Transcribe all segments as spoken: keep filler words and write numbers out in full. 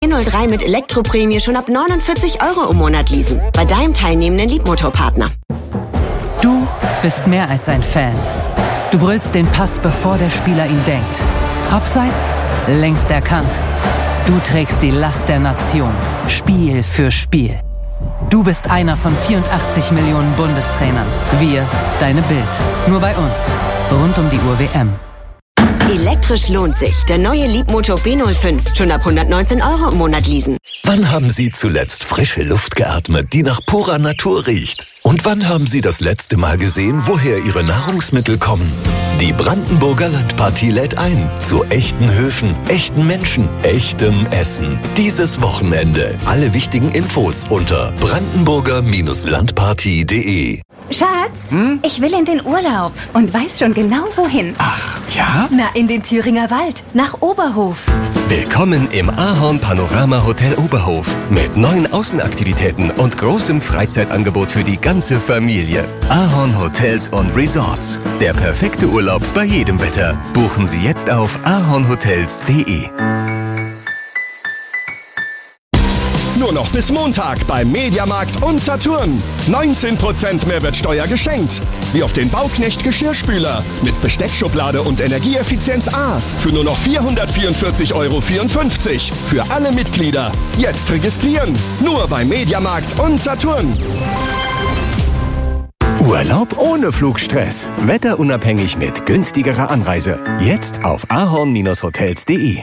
null drei mit Elektroprämie schon ab neunundvierzig Euro im Monat leasen. Bei deinem teilnehmenden Liebmotorpartner. Du bist mehr als ein Fan. Du brüllst den Pass, bevor der Spieler ihn denkt. Abseits? Längst erkannt. Du trägst die Last der Nation. Spiel für Spiel. Du bist einer von vierundachtzig Millionen Bundestrainern. Wir, deine Bild. Nur bei uns. Rund um die Uhr W M. Elektrisch lohnt sich. Der neue Liebmotor B null fünf. Schon ab hundertneunzehn Euro im Monat leasen. Wann haben Sie zuletzt frische Luft geatmet, die nach purer Natur riecht? Und wann haben Sie das letzte Mal gesehen, woher Ihre Nahrungsmittel kommen? Die Brandenburger Landpartie lädt ein zu echten Höfen, echten Menschen, echtem Essen. Dieses Wochenende. Alle wichtigen Infos unter brandenburger Landpartie punkt de. Schatz, hm? ich will in den Urlaub und weiß schon genau wohin. Ach, ja? Na, in den Thüringer Wald, nach Oberhof. Willkommen im Ahorn Panorama Hotel Oberhof mit neuen Außenaktivitäten und großem Freizeitangebot für die ganze Familie. Ahorn Hotels und Resorts. Der perfekte Urlaub bei jedem Wetter. Buchen Sie jetzt auf ahornhotels punkt de. Nur noch bis Montag beim Mediamarkt und Saturn. neunzehn Prozent Mehrwertsteuer geschenkt. Wie auf den Bauknecht Geschirrspüler mit Besteckschublade und Energieeffizienz A für nur noch vierhundertvierundvierzig Euro vierundfünfzig. Für alle Mitglieder. Jetzt registrieren. Nur beim Mediamarkt und Saturn. Urlaub ohne Flugstress. Wetterunabhängig mit günstigerer Anreise. Jetzt auf ahorn hotels punkt de.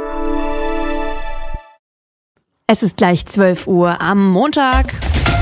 Es ist gleich zwölf Uhr am Montag.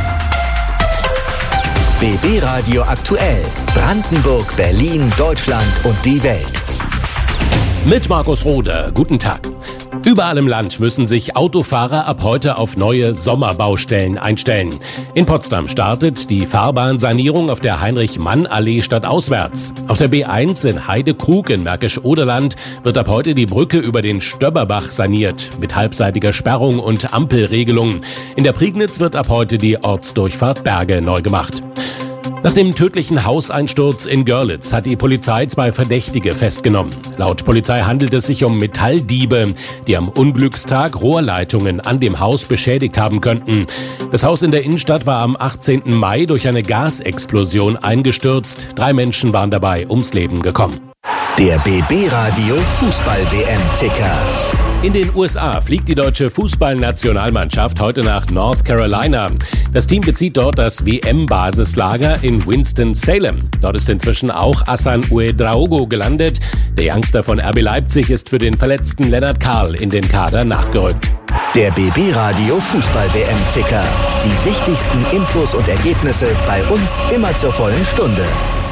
B B Radio aktuell. Brandenburg, Berlin, Deutschland und die Welt. Mit Markus Roder. Guten Tag. Überall im Land müssen sich Autofahrer ab heute auf neue Sommerbaustellen einstellen. In Potsdam startet die Fahrbahnsanierung auf der Heinrich-Mann-Allee stadtauswärts. Auf der B eins in Heidekrug in Märkisch-Oderland wird ab heute die Brücke über den Stöbberbach saniert, mit halbseitiger Sperrung und Ampelregelung. In der Prignitz wird ab heute die Ortsdurchfahrt Berge neu gemacht. Nach dem tödlichen Hauseinsturz in Görlitz hat die Polizei zwei Verdächtige festgenommen. Laut Polizei handelt es sich um Metalldiebe, die am Unglückstag Rohrleitungen an dem Haus beschädigt haben könnten. Das Haus in der Innenstadt war am achtzehnten Mai durch eine Gasexplosion eingestürzt. Drei Menschen waren dabei ums Leben gekommen. Der B B Radio Fußball-W M-Ticker. In den U S A fliegt die deutsche Fußballnationalmannschaft heute nach North Carolina. Das Team bezieht dort das W M-Basislager in Winston-Salem. Dort ist inzwischen auch Hassan Ouedraogo gelandet. Der Youngster von R B Leipzig ist für den verletzten Lennart Karl in den Kader nachgerückt. Der B B Radio Fußball-W M-Ticker. Die wichtigsten Infos und Ergebnisse bei uns immer zur vollen Stunde.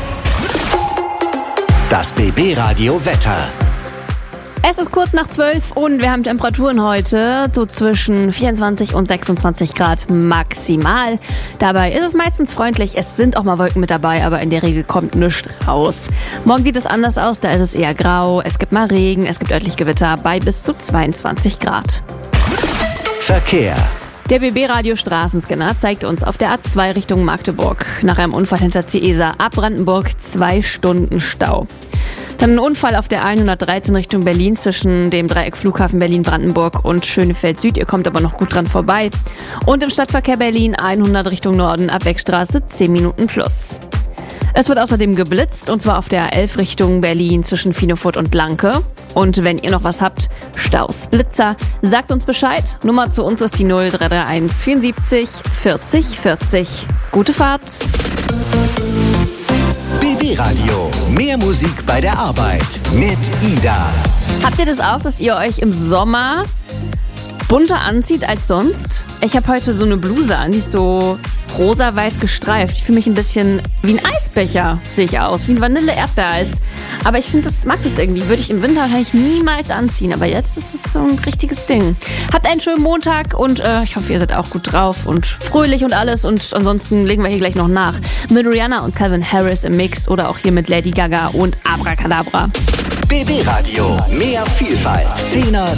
Das B B Radio Wetter. Es ist kurz nach zwölf und wir haben Temperaturen heute so zwischen vierundzwanzig und sechsundzwanzig Grad maximal. Dabei ist es meistens freundlich, es sind auch mal Wolken mit dabei, aber in der Regel kommt nichts raus. Morgen sieht es anders aus, da ist es eher grau, es gibt mal Regen, es gibt örtlich Gewitter bei bis zu zweiundzwanzig Grad. Verkehr. Der B B-Radio Straßenscanner zeigt uns auf der A zwei Richtung Magdeburg. Nach einem Unfall hinter Ciesa ab Brandenburg zwei Stunden Stau. Dann ein Unfall auf der hundertdreizehn Richtung Berlin zwischen dem Dreieck Flughafen Berlin-Brandenburg und Schönefeld Süd. Ihr kommt aber noch gut dran vorbei. Und im Stadtverkehr Berlin hundert Richtung Norden ab Wegstraße zehn Minuten plus. Es wird außerdem geblitzt und zwar auf der elf Richtung Berlin zwischen Finofurt und Lanke. Und wenn ihr noch was habt, Staus, Blitzer, sagt uns Bescheid. Nummer zu uns ist die null drei drei eins vierundsiebzig vierzig vierzig. Gute Fahrt! B B Radio. Mehr Musik bei der Arbeit mit Ida. Habt ihr das auch, dass ihr euch im Sommer bunter anzieht als sonst? Ich habe heute so eine Bluse an, die ist so rosa-weiß gestreift. Ich fühle mich ein bisschen wie ein Eisbecher, sehe ich aus, wie ein Vanille-Erdbeereis. Aber ich finde, das mag das irgendwie. Würde ich im Winter wahrscheinlich niemals anziehen. Aber jetzt ist es so ein richtiges Ding. Habt einen schönen Montag und äh, ich hoffe, ihr seid auch gut drauf und fröhlich und alles. Und ansonsten legen wir hier gleich noch nach. Mit Rihanna und Calvin Harris im Mix oder auch hier mit Lady Gaga und Abracadabra. B B Radio. Mehr Vielfalt. Zehner